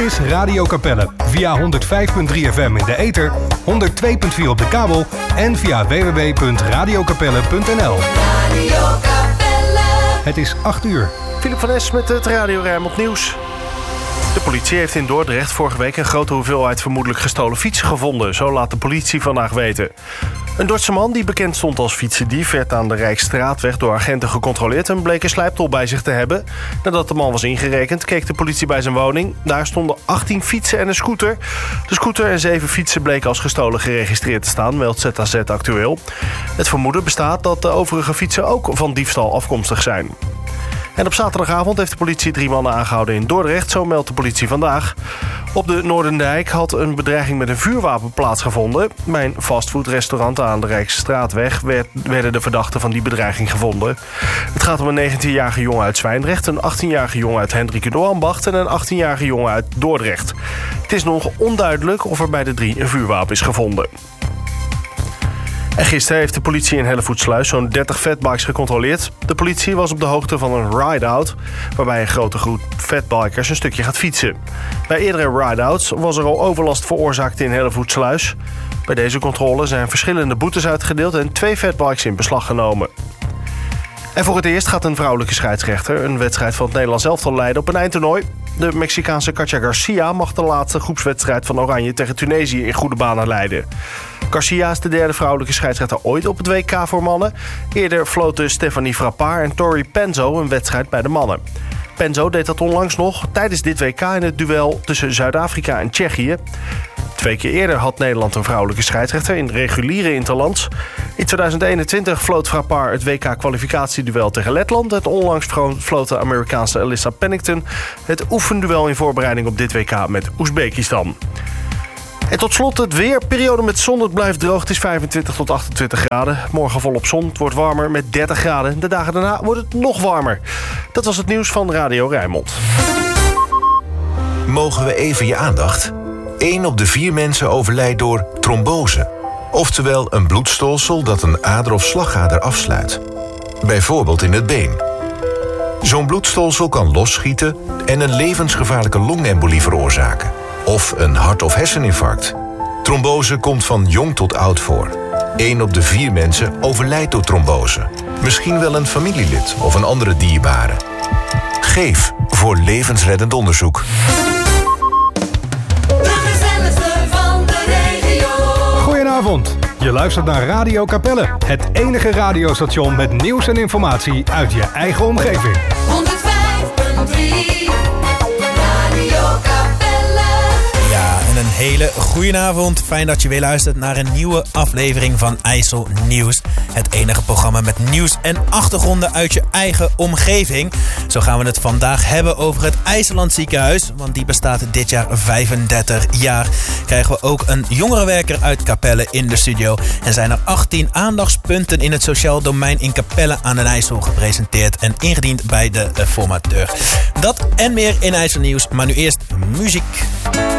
is Radio Capelle. Via 105.3 FM in de ether, 102.4 op de kabel en via www.radiokapelle.nl. Radio Capelle. Het is 8 uur. Philip van Es met het Radio Rijnmond Nieuws. De politie heeft in Dordrecht vorige week een grote hoeveelheid vermoedelijk gestolen fietsen gevonden. Zo laat de politie vandaag weten. Een Dordtse man die bekend stond als fietsendief werd aan de Rijksstraatweg door agenten gecontroleerd en bleek een slijptol bij zich te hebben. Nadat de man was ingerekend, keek de politie bij zijn woning. Daar stonden 18 fietsen en een scooter. De scooter en 7 fietsen bleken als gestolen geregistreerd te staan, meldt ZAZ Actueel. Het vermoeden bestaat dat de overige fietsen ook van diefstal afkomstig zijn. En op zaterdagavond heeft de politie 3 mannen aangehouden in Dordrecht, zo meldt de politie vandaag. Op de Noordendijk had een bedreiging met een vuurwapen plaatsgevonden. Bij een fastfoodrestaurant aan de Rijksstraatweg werden de verdachten van die bedreiging gevonden. Het gaat om een 19-jarige jongen uit Zwijndrecht, een 18-jarige jongen uit Hendrikido-Ambacht en een 18-jarige jongen uit Dordrecht. Het is nog onduidelijk of er bij de 3 een vuurwapen is gevonden. En gisteren heeft de politie in Hellevoetsluis zo'n 30 fatbikes gecontroleerd. De politie was op de hoogte van een ride-out, waarbij een grote groep fatbikers een stukje gaat fietsen. Bij eerdere ride-outs was er al overlast veroorzaakt in Hellevoetsluis. Bij deze controle zijn verschillende boetes uitgedeeld en 2 fatbikes in beslag genomen. En voor het eerst gaat een vrouwelijke scheidsrechter een wedstrijd van het Nederlands elftal leiden op een eindtoernooi. De Mexicaanse Katja Garcia mag de laatste groepswedstrijd van Oranje tegen Tunesië in goede banen leiden. Garcia is de derde vrouwelijke scheidsrechter ooit op het WK voor mannen. Eerder floten Stephanie Frappart en Tori Penzo een wedstrijd bij de mannen. Penzo deed dat onlangs nog tijdens dit WK in het duel tussen Zuid-Afrika en Tsjechië. 2 keer eerder had Nederland een vrouwelijke scheidsrechter in reguliere interlands. In 2021 floot Frappart het WK-kwalificatieduel tegen Letland. Het onlangs floot de Amerikaanse Alyssa Pennington het oefenduel in voorbereiding op dit WK met Oezbekistan. En tot slot het weer. Periode met zon, het blijft droog. Het is 25 tot 28 graden. Morgen volop zon. Het wordt warmer met 30 graden. De dagen daarna wordt het nog warmer. Dat was het nieuws van Radio Rijnmond. Mogen we even je aandacht? 1 op de 4 mensen overlijdt door trombose. Oftewel een bloedstolsel dat een ader of slagader afsluit. Bijvoorbeeld in het been. Zo'n bloedstolsel kan losschieten en een levensgevaarlijke longembolie veroorzaken. Of een hart- of herseninfarct. Trombose komt van jong tot oud voor. 1 op de 4 mensen overlijdt door trombose. Misschien wel een familielid of een andere dierbare. Geef voor levensreddend onderzoek. Goedenavond. Je luistert naar Radio Capelle. Het enige radiostation met nieuws en informatie uit je eigen omgeving. 105.3 Radio Capelle. Ja, en een hele goedenavond. Fijn dat je weer luistert naar een nieuwe aflevering van IJssel Nieuws. Het enige programma met nieuws en achtergronden uit je eigen omgeving. Zo gaan we het vandaag hebben over het IJsseland ziekenhuis. Want die bestaat dit jaar 35 jaar. Krijgen we ook een jongerenwerker uit Capelle in de studio. En zijn er 18 aandachtspunten in het sociaal domein in Capelle aan den IJssel gepresenteerd en ingediend bij de formateur. Dat en meer in IJssel Nieuws, maar nu eerst muziek.